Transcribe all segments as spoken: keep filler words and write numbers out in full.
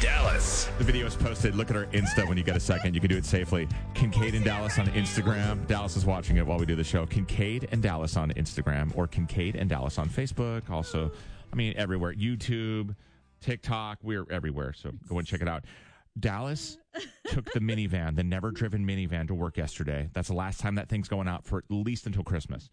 Dallas. The video is posted. Look at our Insta when you get a second. You can do it safely. Kincaid and Dallas on Instagram. Dallas is watching it while we do the show. Kincaid and Dallas on Instagram or Kincaid and Dallas on Facebook. Also, I mean, everywhere. YouTube, TikTok. We're everywhere. So go and check it out. Dallas took the minivan, the never-driven minivan, to work yesterday. That's the last time that thing's going out for at least until Christmas.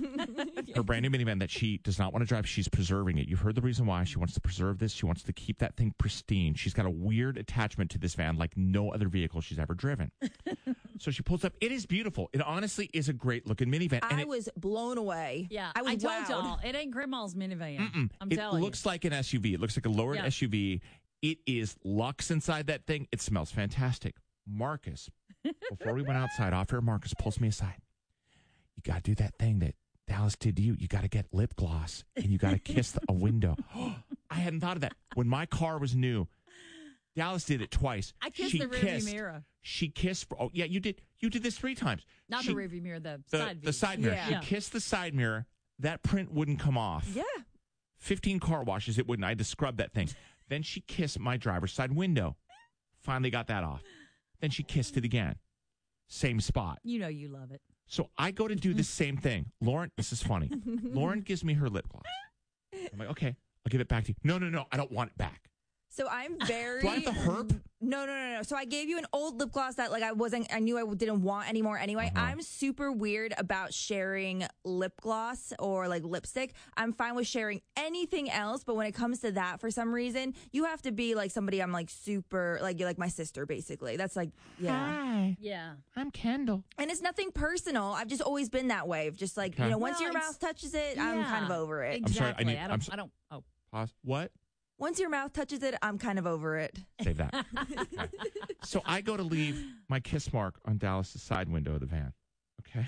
Her brand new minivan that she does not want to drive, she's preserving it. You've heard the reason why. She wants to preserve this. She wants to keep that thing pristine. She's got a weird attachment to this van like no other vehicle she's ever driven. So she pulls up. It is beautiful. It honestly is a great-looking minivan. I and it, was blown away. Yeah, I was I told wowed. y'all, it ain't Grandma's minivan. Mm-mm. I'm it telling you. It looks like an S U V. It looks like a lowered Yeah. S U V. It is luxe inside that thing. It smells fantastic. Marcus, before we went outside, off air, Marcus pulls me aside. You got to do that thing that Dallas did to you. You got to get lip gloss and you got to kiss a window. I hadn't thought of that. When my car was new, Dallas did it twice. I kissed she the rearview kissed, mirror. She kissed. For, oh, yeah, you did. You did this three times. Not she, the rearview mirror, the, the side view. The side mirror. Yeah. She Yeah. kissed the side mirror. That print wouldn't come off. Yeah. fifteen car washes, it wouldn't. I had to scrub that thing. Then she kissed my driver's side window. Finally got that off. Then she kissed it again. Same spot. You know you love it. So I go to do the same thing. Lauren, this is funny. Lauren gives me her lip gloss. I'm like, okay, I'll give it back to you. No, no, no, I don't want it back. So I'm very. Do I have to herp? No, no, no, no. So I gave you an old lip gloss that like I wasn't. I knew I didn't want anymore anyway. Uh-huh. I'm super weird about sharing lip gloss or like lipstick. I'm fine with sharing anything else, but when it comes to that, for some reason, you have to be like somebody I'm like super like you're like my sister basically. That's like yeah. Hi, Yeah. I'm Kendall. And it's nothing personal. I've just always been that way. Of just like Okay. you know, once Well, your it's- mouth touches it, I'm kind of Yeah, over it. Exactly. I'm sorry, I need- I I'm don't. s- I don't. Oh. Pause. What? Once your mouth touches it, I'm kind of over it. Save that. Okay. So I go to leave my kiss mark on Dallas's side window of the van. Okay.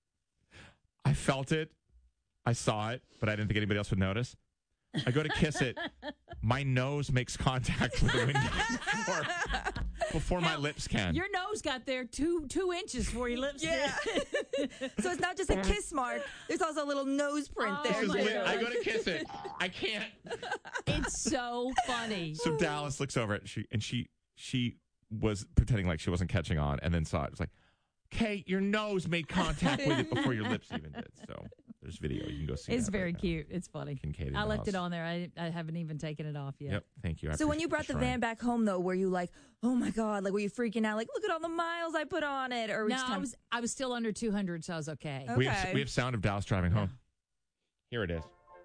I felt it. I saw it, but I didn't think anybody else would notice. I go to kiss it. My nose makes contact with the window before, before my lips can. Your nose got there two two inches before your lips Yeah. did. So it's not just a kiss mark. There's also a little nose print Oh, there. Because my when God. I go to kiss it, I can't. It's so funny. So Dallas looks over it, she and she she was pretending like she wasn't catching on, and then saw it. It was like, "Kate, your nose made contact with it before your lips even did." So there's video. You can go see. It's that very right now. cute. It's funny. Kincaid and I left it Dallas. on there. I, I haven't even taken it off yet. Yep. Thank you. I So when you appreciate brought the shrine. van back home, though, were you like, oh my God, like were you freaking out? Like, look at all the miles I put on it? Or No, each I time- was I was still under two hundred, so I was okay. Oh. we have Okay. we have sound of Dallas driving home. Here it is.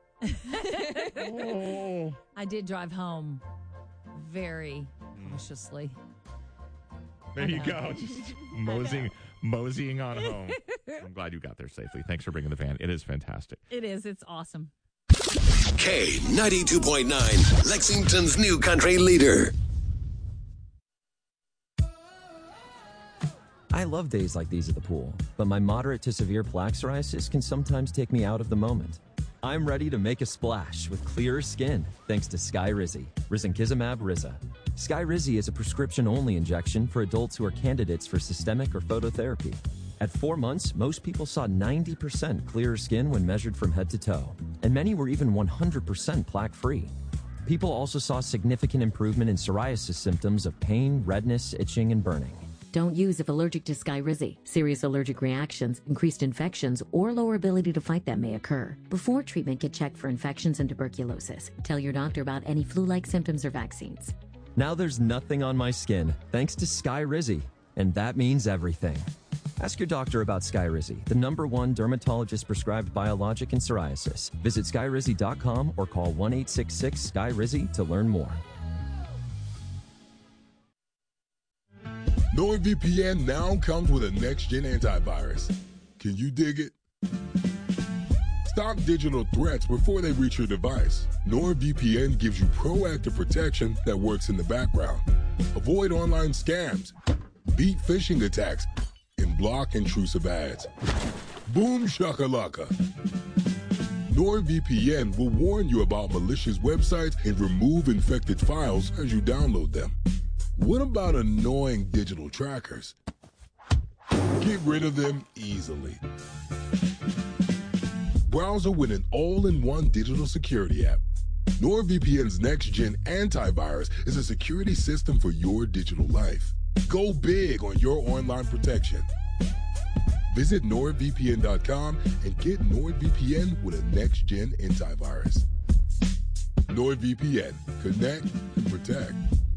Oh. I did drive home very cautiously. There you go. Just moseying, moseying on home. I'm glad you got there safely. Thanks for bringing the van. It is fantastic. It is. It's awesome. K ninety-two point nine, Lexington's new country leader. I love days like these at the pool, but my moderate to severe plaque psoriasis can sometimes take me out of the moment. I'm ready to make a splash with clearer skin thanks to Skyrizi, Risankizumab Riza. Skyrizi is a prescription-only injection for adults who are candidates for systemic or phototherapy. At four months, most people saw ninety percent clearer skin when measured from head to toe, and many were even one hundred percent plaque-free. People also saw significant improvement in psoriasis symptoms of pain, redness, itching, and burning. Don't use if allergic to Skyrizi. Serious allergic reactions, increased infections, or lower ability to fight them may occur. Before treatment, get checked for infections and tuberculosis. Tell your doctor about any flu-like symptoms or vaccines. Now there's nothing on my skin thanks to Skyrizi, and that means everything. Ask your doctor about Skyrizi, the number one dermatologist-prescribed biologic in psoriasis. Visit skyrizi dot com or call one eight six six Sky Rizi to learn more. NordVPN now comes with a next-gen antivirus. Can you dig it? Stop digital threats before they reach your device. NordVPN gives you proactive protection that works in the background. Avoid online scams, beat phishing attacks, and block intrusive ads. Boom shakalaka. NordVPN will warn you about malicious websites and remove infected files as you download them. What about annoying digital trackers? Get rid of them easily. Browser with an all-in-one digital security app. NordVPN's next-gen antivirus is a security system for your digital life. Go big on your online protection. Visit nord V P N dot com and get NordVPN with a next-gen antivirus. NordVPN. Connect, protect.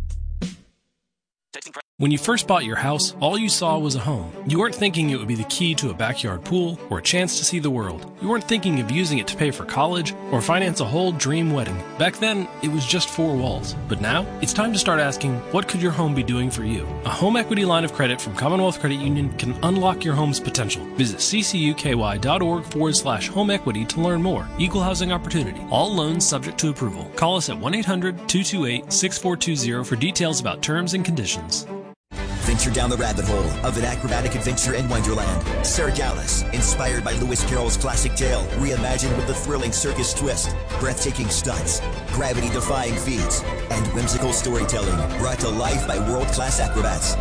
When you first bought your house, all you saw was a home. You weren't thinking it would be the key to a backyard pool or a chance to see the world. You weren't thinking of using it to pay for college or finance a whole dream wedding. Back then, it was just four walls. But now, it's time to start asking, what could your home be doing for you? A home equity line of credit from Commonwealth Credit Union can unlock your home's potential. Visit ccuky.org forward slash home equity to learn more. Equal housing opportunity. All loans subject to approval. Call us at one eight hundred two two eight six four two zero for details about terms and conditions. Venture down the rabbit hole of an acrobatic adventure in Wonderland. Sir Gallus, inspired by Lewis Carroll's classic tale, reimagined with the thrilling circus twist, breathtaking stunts, gravity-defying feats, and whimsical storytelling brought to life by world-class acrobats.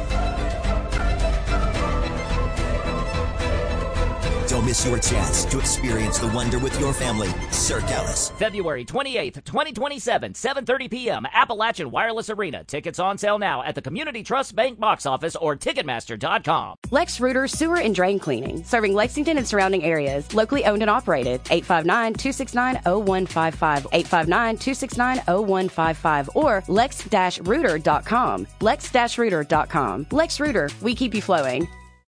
Don't miss your chance to experience the wonder with your family. Sir Gallus. February twenty-eighth, twenty twenty-seven, seven thirty p.m. Appalachian Wireless Arena. Tickets on sale now at the Community Trust Bank box office or Ticketmaster dot com. Lex Reuter Sewer and Drain Cleaning, serving Lexington and surrounding areas. Locally owned and operated. eight five nine, two six nine, zero one five five. eight five nine, two six nine, zero one five five or lex dash reuter dot com. lex dash reuter dot com. Lex Reuter, we keep you flowing.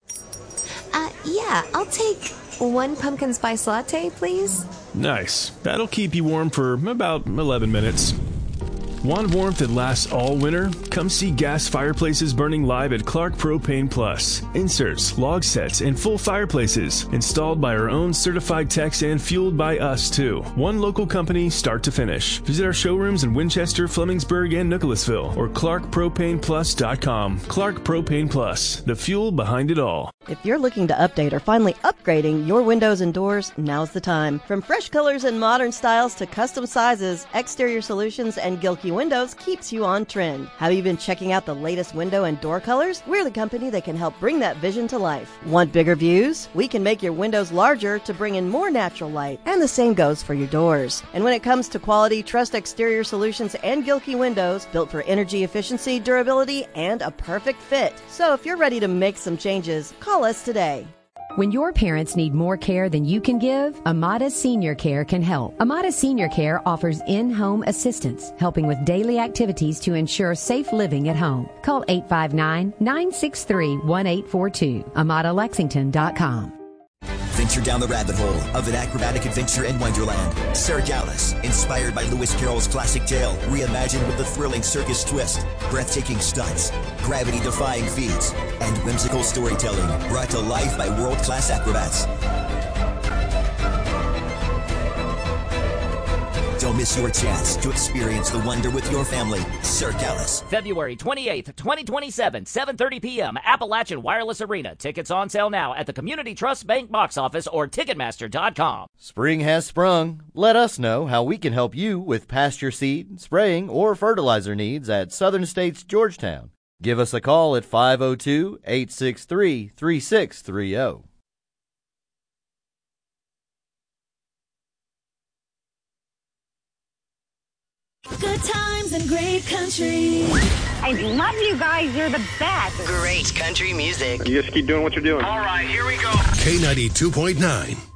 Uh, yeah, I'll take one pumpkin spice latte, please. Nice. That'll keep you warm for about eleven minutes. Want warmth that lasts all winter? Come see gas fireplaces burning live at Clark Propane Plus. Inserts, log sets, and full fireplaces. Installed by our own certified techs and fueled by us, too. One local company, start to finish. Visit our showrooms in Winchester, Flemingsburg, and Nicholasville, or clark propane plus dot com. Clark Propane Plus, the fuel behind it all. If you're looking to update or finally upgrading your windows and doors, now's the time. From fresh colors and modern styles to custom sizes, Exterior Solutions and Gilkey Windows keeps you on trend. Have you been checking out the latest window and door colors? We're the company that can help bring that vision to life. Want bigger views? We can make your windows larger to bring in more natural light, and the same goes for your doors. And when it comes to quality, trust Exterior Solutions and Gilkey Windows, built for energy efficiency, durability, and a perfect fit. So if you're ready to make some changes, call us today. When your parents need more care than you can give, Amada Senior Care can help. Amada Senior Care offers in-home assistance, helping with daily activities to ensure safe living at home. Call eight five nine, nine six three, one eight four two, amada lexington dot com. Venture down the rabbit hole of an acrobatic adventure in Wonderland. Sir Gallus, inspired by Lewis Carroll's classic tale, reimagined with the thrilling circus twist, breathtaking stunts, gravity-defying feats, and whimsical storytelling brought to life by world-class acrobats. Don't miss your chance to experience the wonder with your family. Sir Gallus. February twenty-eighth, twenty twenty-seven, seven thirty p.m. Appalachian Wireless Arena. Tickets on sale now at the Community Trust Bank box office or Ticketmaster dot com. Spring has sprung. Let us know how we can help you with pasture seed, spraying, or fertilizer needs at Southern States Georgetown. Give us a call at five oh two, eight six three, three six three oh. Good times and great country. I love you guys. You're the best. Great country music. You just keep doing what you're doing. All right, here we go. K ninety-two point nine.